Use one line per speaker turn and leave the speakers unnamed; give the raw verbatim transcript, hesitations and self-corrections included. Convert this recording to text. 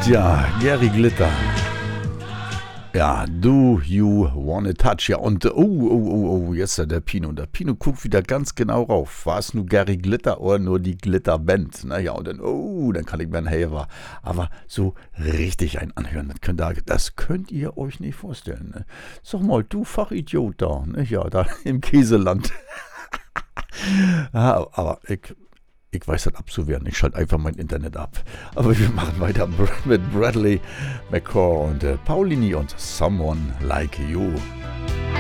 Tja, Gary Glitter. Ja, Do You Wanna Touch? Ja, und oh, oh, oh, oh, jetzt der Pino. Der Pino guckt wieder ganz genau rauf. War es nur Gary Glitter oder nur die Glitterband? Naja, und dann, oh, dann kann ich Van Haver. Aber so richtig ein anhören, das könnt, ihr, das könnt ihr euch nicht vorstellen. Ne? Sag mal, du Fachidiot da, ne? Ja, da im Käseland. Ja, aber ich, ich weiß das abzuwehren. Ich schalte einfach mein Internet ab. Aber wir machen weiter mit Bradley McCaw und äh, Paulini und Someone Like You.